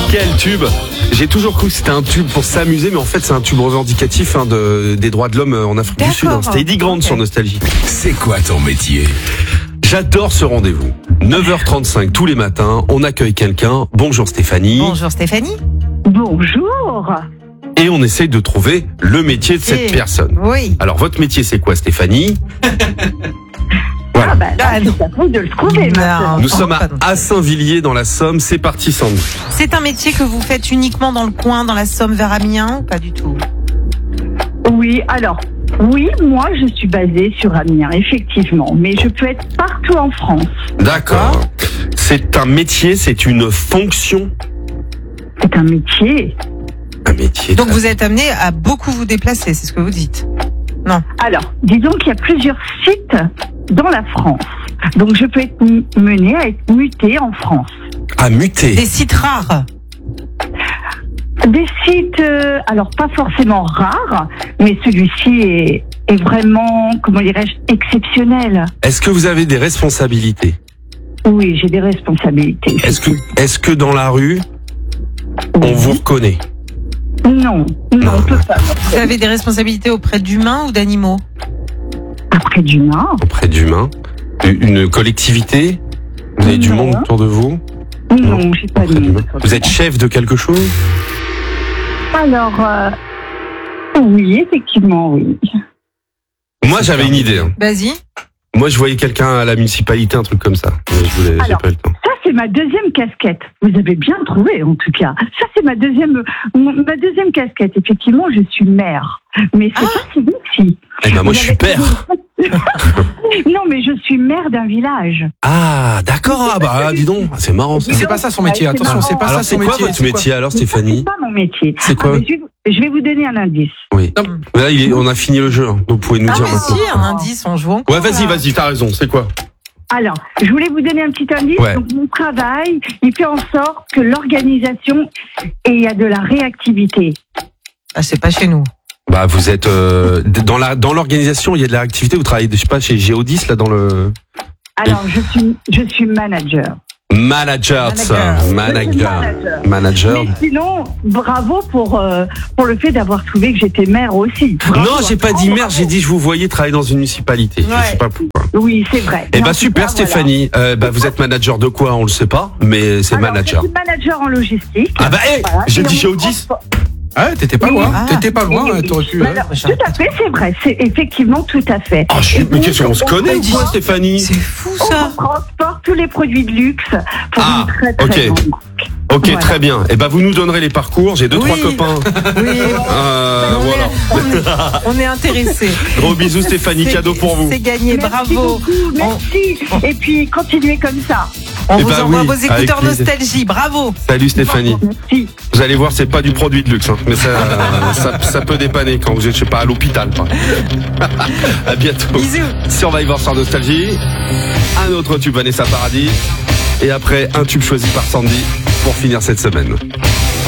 Quel tube! J'ai toujours cru que c'était un tube pour s'amuser, mais en fait c'est un tube revendicatif des droits de l'homme en Afrique du Sud. C'était Eddie Grant sur Nostalgie. C'est quoi ton métier? J'adore ce rendez-vous. 9h35 tous les matins, on accueille quelqu'un. Bonjour Stéphanie. Bonjour Stéphanie. Bonjour. Et on essaye de trouver le métier de cette personne. Oui. Alors votre métier c'est quoi Stéphanie? Voilà. C'est à vous de le trouver maintenant. Nous sommes à Saint-Villiers dans la Somme. C'est parti Sandy. C'est un métier que vous faites uniquement dans le coin, dans la Somme vers Amiens ou pas du tout? Oui, alors, oui, moi je suis basée sur Amiens, effectivement, mais je peux être partout en France. D'accord. C'est un métier, c'est une fonction. C'est un métier. Un métier. Donc vous êtes amené à beaucoup vous déplacer, c'est ce que vous dites? Non. Alors, disons qu'il y a plusieurs sites dans la France. Donc je peux être menée à être mutée en France. À muter. Des sites rares? Des sites, alors pas forcément rares, mais celui-ci est vraiment, comment dirais-je, exceptionnel. Est-ce que vous avez des responsabilités? Oui, j'ai des responsabilités. Est-ce que dans la rue, on vous reconnaît? Non, on peut pas. Vous avez des responsabilités auprès d'humains ou d'animaux? Après d'humains. Auprès d'humains? Une collectivité? Vous avez du monde autour de vous? Non, j'ai pas de monde. Vous êtes chef de quelque chose? Alors, oui, effectivement, oui. Moi, j'avais une idée. Vas-y. Moi, je voyais quelqu'un à la municipalité, un truc comme ça. Mais j'ai pas eu le temps. Ça, c'est ma deuxième casquette. Vous avez bien trouvé, en tout cas. Ça, c'est ma deuxième casquette. Effectivement, je suis maire. Mais c'est pas si sexy. Eh ben, moi, je suis père. Non, mais je suis maire d'un village. Ah, d'accord. Ah, bah, dis donc. C'est marrant, ça. C'est pas ça son métier, attention, c'est pas Alors, ça son c'est quoi métier. votre métier, alors, Stéphanie? C'est pas mon métier. C'est quoi? Je vais vous donner un indice. Oui. Là, on a fini le jeu. Hein. Vous pouvez nous dire Mais maintenant. si, un indice en jouant. Ouais, vas-y, t'as raison. C'est quoi? Alors, je voulais vous donner un petit indice. Ouais. Donc, mon travail, il fait en sorte que l'organisation, et il y a de la réactivité. Ah, c'est pas chez nous. Bah, vous êtes dans l'organisation, il y a de la réactivité. Vous travaillez, je sais pas, chez Géodis là dans le. Alors, je suis manager. Manager. Mais sinon, bravo pour le fait d'avoir trouvé que j'étais maire aussi. Bravo. Non, j'ai pas dit maire, j'ai dit je vous voyais travailler dans une municipalité. Ouais. Je sais pas pourquoi. Oui, c'est vrai. Eh Mais ben en tout super cas, Stéphanie. Vous êtes manager de quoi? On le sait pas, mais c'est voilà. Alors, manager. je suis manager en logistique. Ah bah Voilà, j'ai et dit en Géodis. transport. Ah, t'étais pas loin. Ah. T'étais pas loin, t'aurais pu. Alors, tout à fait, c'est vrai. C'est effectivement tout à fait. Oh, mais qu'est-ce qu'on se connaît ou quoi, Stéphanie? C'est fou On ça. transporte tous les produits de luxe pour Ah, une très ok. grande marque. Ok, Voilà. très bien. Eh ben vous nous donnerez les parcours. J'ai trois Oui. copains. Oui. Voilà. On est intéressés. Gros bisous Stéphanie, cadeau pour vous. C'est gagné, Merci bravo. beaucoup, merci. Et puis, continuez comme ça. On Eh vous ben envoie oui, vos avec écouteurs plaisir. Nostalgie, bravo. Salut Stéphanie. Merci. Vous allez voir, c'est pas du produit de luxe, hein. Mais ça peut dépanner quand vous êtes, je sais pas, à l'hôpital. Quoi. À bientôt. Bisous. Survivor sur Nostalgie. Un autre tube Vanessa Paradis. Et après, un tube choisi par Sandy pour finir cette semaine.